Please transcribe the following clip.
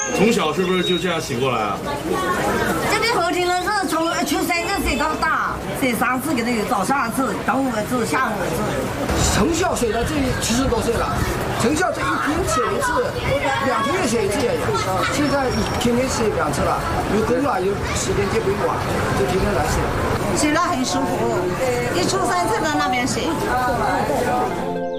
从小是不是就这样洗过来啊？ 这边后天呢是从出生就洗到大，洗3次给那个早上1次，中午1次，下午1次。 从小洗到这70多岁了，从小这一天洗1次，2天也洗1次也有。现在天天洗2次了，有工了有时间就不用管，就天天来洗。 洗了很舒服，一出生就在那边洗。